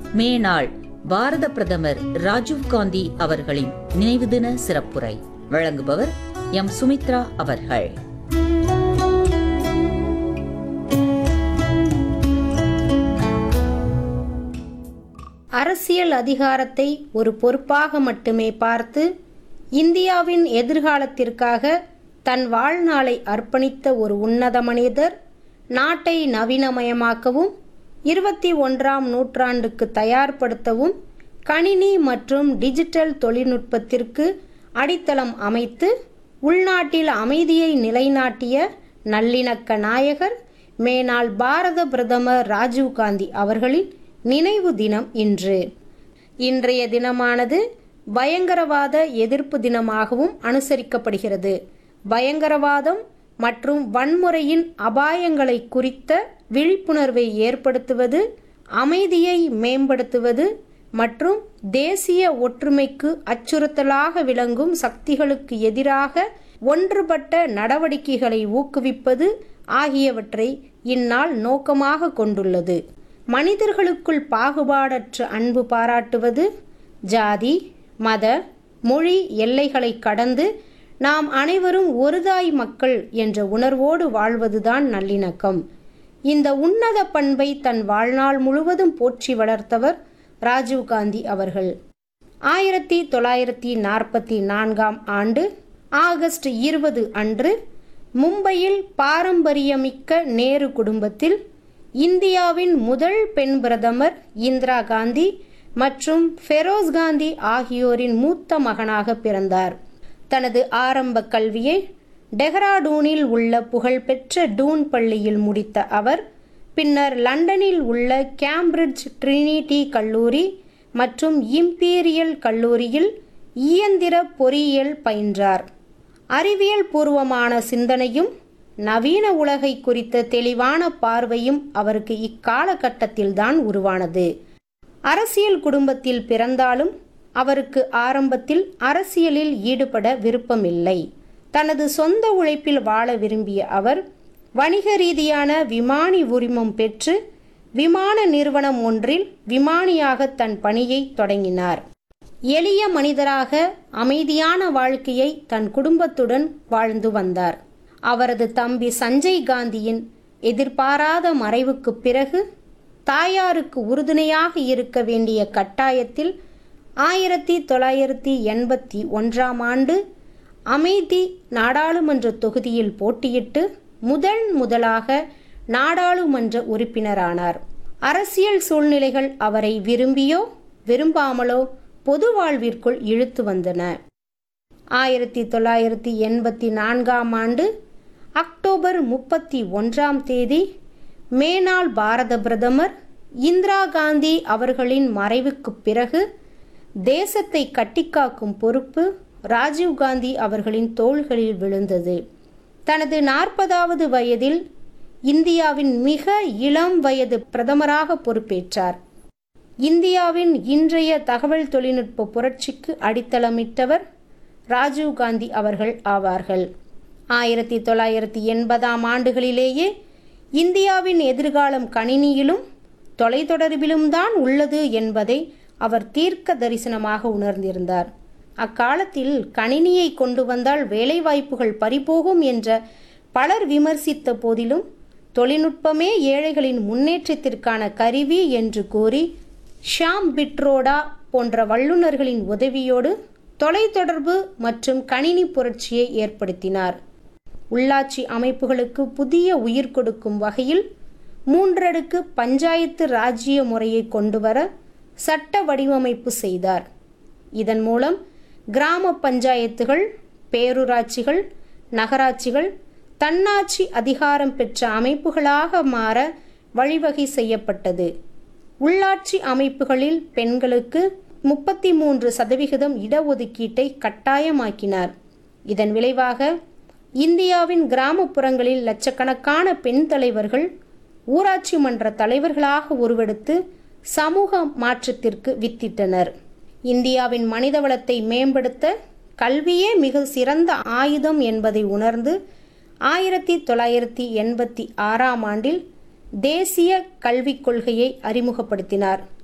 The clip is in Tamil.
மே நாள் பாரத பிரதமர் ராஜீவ்காந்தி அவர்களின் நினைவு தின சிறப்புரை வழங்குபவர் எம். சுமித்ரா அவர்கள். அரசியல் அதிகாரத்தை ஒரு பொறுப்பாக மட்டுமே பார்த்து இந்தியாவின் எதிர்காலத்திற்காக தன் வாழ்நாளை அர்ப்பணித்த ஒரு உன்னத மனிதர் நாட்டை நவீனமயமாக்கவும் 21ஆம் நூற்றாண்டுக்கு தயார்படுத்தவும் கணினி மற்றும் டிஜிட்டல் தொழில்நுட்பத்திற்கு அடித்தளம் அமைத்து உள்நாட்டில் அமைதியை நிலைநாட்டிய நல்லிணக்க நாயகர் மேனாள் பாரத பிரதமர் ராஜீவ்காந்தி அவர்களின் நினைவு தினம் இன்று. இன்றைய தினமானது பயங்கரவாத எதிர்ப்பு தினமாகவும் அனுசரிக்கப்படுகிறது. பயங்கரவாதம் மற்றும் வன்முறையின் அபாயங்களை குறித்த விழிப்புணர்வை ஏற்படுத்துவது, அமைதியை மேம்படுத்துவது மற்றும் தேசிய ஒற்றுமைக்கு அச்சுறுத்தலாக விளங்கும் சக்திகளுக்கு எதிராக ஒன்றுபட்ட நடவடிக்கைகளை ஊக்குவிப்பது ஆகியவற்றை இந்நாள் நோக்கமாக கொண்டுள்ளது. மனிதர்களுக்குள் பாகுபாடற்ற அன்பு பாராட்டுவது, ஜாதி, மத, மொழி எல்லைகளை கடந்து நாம் அனைவரும் ஒருதாய் மக்கள் என்ற உணர்வோடு வாழ்வதுதான் நல்லிணக்கம். இந்த உன்னத பண்பை தன் வாழ்நாள் முழுவதும் போற்றி வளர்த்தவர் ராஜீவ்காந்தி அவர்கள். 1944ஆம் ஆண்டு ஆகஸ்ட் 20 அன்று மும்பையில் பாரம்பரியமிக்க நேரு குடும்பத்தில் இந்தியாவின் முதல் பெண் பிரதமர் இந்திரா காந்தி மற்றும் ஃபெரோஸ் காந்தி ஆகியோரின் மூத்த மகனாக பிறந்தார். தனது ஆரம்ப கல்வியை டெஹ்ராடூனில் உள்ள புகழ்பெற்ற டூன் பள்ளியில் முடித்த அவர் பின்னர் லண்டனில் உள்ள கேம்பிரிட்ஜ் ட்ரினிட்டி கல்லூரி மற்றும் இம்பீரியல் கல்லூரியில் இயந்திர பொறியியல் பயின்றார். அறிவியல் பூர்வமான சிந்தனையும் நவீன உலகை குறித்த தெளிவான பார்வையும் அவருக்கு இக்காலகட்டத்தில்தான் உருவானது. அரசியல் குடும்பத்தில் பிறந்தாலும் அவருக்கு ஆரம்பத்தில் அரசியலில் ஈடுபட விருப்பமில்லை. தனது சொந்த உழைப்பில் வாழ விரும்பிய அவர் வணிக ரீதியான விமானி உரிமம் பெற்று விமான நிறுவனம் ஒன்றில் விமானியாக தன் பணியை தொடங்கினார். எளிய மனிதராக அமைதியான வாழ்க்கையை தன் குடும்பத்துடன் வாழ்ந்து வந்தார். அவரது தம்பி சஞ்சய் காந்தியின் எதிர்பாராத மறைவுக்கு பிறகு தாயாருக்கு உறுதுணையாக இருக்க வேண்டிய கட்டாயத்தில் 1981ஆம் ஆண்டு அமேதி நாடாளுமன்ற தொகுதியில் போட்டியிட்டு முதலாக நாடாளுமன்ற உறுப்பினரானார். அரசியல் சூழ்நிலைகள் அவரை விரும்பியோ விரும்பாமலோ பொது வாழ்விற்குள் இழுத்து வந்தன. 1984ஆம் ஆண்டு அக்டோபர் 31ஆம் தேதி மேனாள் பாரத பிரதமர் இந்திரா காந்தி அவர்களின் மறைவுக்கு பிறகு தேசத்தை கட்டிக்காக்கும் பொறுப்பு ராஜீவ்காந்தி அவர்களின் தோள்களில் விழுந்தது. தனது 40வது வயதில் இந்தியாவின் மிக இளம் வயது பிரதமராக பொறுப்பேற்றார். இந்தியாவின் இன்றைய தகவல் தொழில்நுட்ப புரட்சிக்கு அடித்தளமிட்டவர் ராஜீவ்காந்தி அவர்கள் ஆவார்கள். 1980ஆம் ஆண்டுகளிலேயே இந்தியாவின் எதிர்காலம் கணினியிலும் தொலைத்தொடர்பிலும் தான் உள்ளது என்பதை அவர் தீர்க்க தரிசனமாக உணர்ந்திருந்தார். அக்காலத்தில் கணினியை கொண்டு வந்தால் வேலைவாய்ப்புகள் பறிபோகும் என்ற பலர் விமர்சித்த போதிலும் தொழில்நுட்பமே ஏழைகளின் முன்னேற்றத்திற்கான கருவி என்று கூறி ஷாம் பிட்ரோடா போன்ற வல்லுநர்களின் உதவியோடு தொலைத்தொடர்பு மற்றும் கணினி புரட்சியை ஏற்படுத்தினார். உள்ளாட்சி அமைப்புகளுக்கு புதிய உயிர் கொடுக்கும் வகையில் 3 அடுக்கு பஞ்சாயத்து ராஜ்ய முறையை கொண்டுவர சட்ட வடிவமைப்பு செய்தார். இதன் மூலம் கிராம பஞ்சாயத்துகள், பேரூராட்சிகள், நகராட்சிகள் தன்னாட்சி அதிகாரம் பெற்ற அமைப்புகளாக மாற வழிவகை செய்யப்பட்டது. உள்ளாட்சி அமைப்புகளில் பெண்களுக்கு 33% இடஒதுக்கீட்டை கட்டாயமாக்கினார். இதன் விளைவாக இந்தியாவின் கிராமப்புறங்களில் லட்சக்கணக்கான பெண் தலைவர்கள் ஊராட்சி மன்ற தலைவர்களாக உருவெடுத்து சமூக மாற்றத்திற்கு வித்திட்டனர். இந்தியாவின் மனிதவளத்தை மேம்படுத்த கல்வியே மிக சிறந்த ஆயுதம் என்பதை உணர்ந்து 1986ஆம் ஆண்டில் தேசிய கல்விக் கொள்கையை அறிமுகப்படுத்தினார்.